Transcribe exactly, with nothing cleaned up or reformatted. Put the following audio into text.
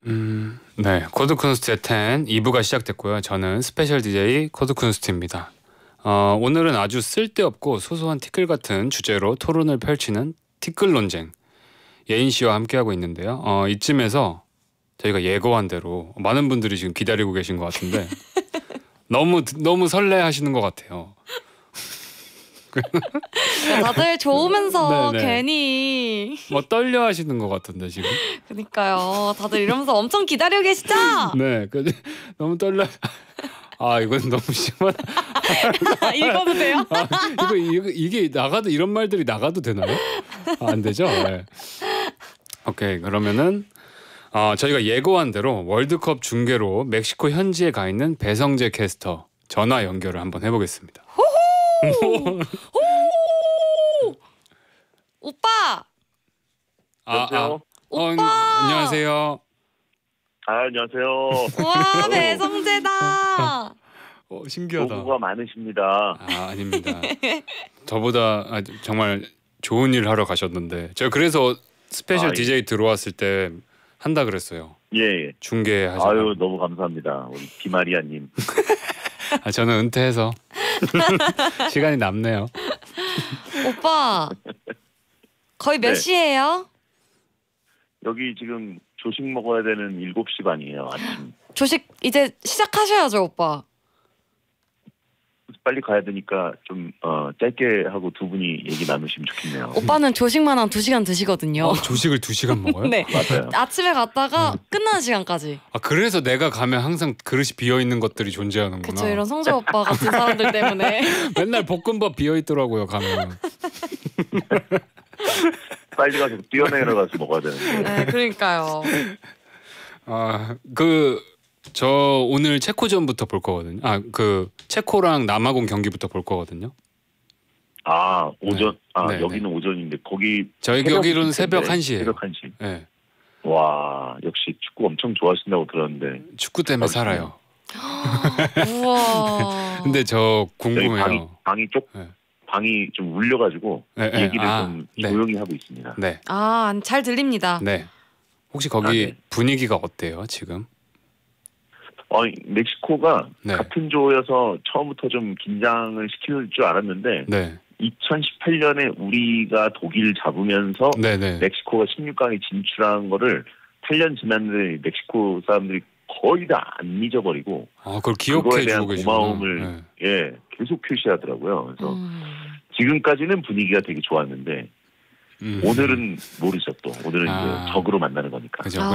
음, 네. 코드쿤스트의 텐 이 부가 시작됐고요. 저는 스페셜 디제이 코드쿤스트입니다. 어, 오늘은 아주 쓸데없고 소소한 티끌 같은 주제로 토론을 펼치는 티끌 논쟁 예인 씨와 함께하고 있는데요. 어, 이쯤에서 저희가 예고한 대로 많은 분들이 지금 기다리고 계신 것 같은데 너무 너무 설레하시는 것 같아요. 다들 좋으면서 네네. 괜히 뭐 떨려 하시는 것 같은데 지금. 그러니까요. 다들 이러면서 엄청 기다리고 계시죠? 네, 그 너무 떨려. 아, 이건 너무 심한. 읽어도 돼요? 아, 이거, 이거 이게 나가도 이런 말들이 나가도 되나요? 아, 안 되죠. 네. 오케이, 그러면은 어, 저희가 예고한 대로 월드컵 중계로 멕시코 현지에 가 있는 배성재 캐스터 전화 연결을 한번 해보겠습니다. 호호! 오빠! 아, 아, 어, 오빠! 안녕하세요. 아, 안녕하세요. 와, 배성재다. 어, 신기하다. 노고가 많으십니다. 아, 아닙니다. 저보다 아, 정말 좋은 일 하러 가셨는데 제가 그래서 스페셜 아, 예. 디제이 들어왔을 때 한다 그랬어요. 예, 예. 중계하시고. 아유, 너무 감사합니다. 우리 비마리아님. 아, 저는 은퇴해서 시간이 남네요. 오빠, 거의 몇 네. 시예요? 여기 지금 조식 먹어야 되는 일곱 시 반이에요, 아침. 조식 이제 시작하셔야죠, 오빠. 빨리 가야 되니까 좀 어, 짧게 하고 두 분이 얘기 나누시면 좋겠네요. 오빠는 조식만 한 두 시간 드시거든요. 어, 조식을 두 시간 먹어요? 네. 맞아요. 아침에 갔다가 끝나는 시간까지. 아, 그래서 내가 가면 항상 그릇이 비어 있는 것들이 존재하는구나. 그쵸, 이런 성재 오빠 같은 사람들 때문에. 맨날 볶음밥 비어 있더라고요, 가면. 빨리 가서 뛰어내려 가서 먹어야 되는데. 네, 그러니까요. 아, 그 저 오늘 체코전부터 볼 거거든요. 아, 그 체코랑 남아공 경기부터 볼 거거든요. 아, 오전. 네. 아, 네, 여기는 오전인데 거기 저희 새벽 여기로는 새벽 텐데, 한 시예요. 새벽 한 시. 네. 와, 역시 축구 엄청 좋아하신다고 들었는데. 축구 때문에 살아요. 우와. 근데 저 저희 궁금해요. 방이 방이 쪽 네. 방이 좀 울려가지고 네, 네. 얘기를 아, 좀 네. 조용히 하고 있습니다. 네. 아, 잘 들립니다. 네. 혹시 거기 아, 네. 분위기가 어때요, 지금? 어, 멕시코가 네. 같은 조여서 처음부터 좀 긴장을 시킬 줄 알았는데 네. 이천십팔 년에 우리가 독일 잡으면서 네, 네. 멕시코가 십육 강에 진출한 거를 팔 년 지났는데 멕시코 사람들이 거의 다 안 잊어버리고 아, 그걸 그거에 기억해 대한 주고 계시구나. 고마움을 네. 예 계속 표시하더라고요. 그래서 음. 지금까지는 분위기가 되게 좋았는데 음. 오늘은 모르죠 또 오늘은 아. 이제 적으로 만나는 거니까. 그죠. 아.